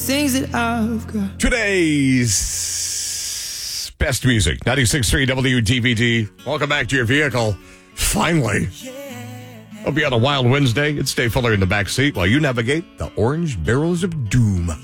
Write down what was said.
Things that I've got. Today's best music, 96.3 WDVD. Welcome back to your vehicle. Finally. Hope you had a wild Wednesday. It's Dave Fuller in the back seat while you navigate the orange barrels of doom.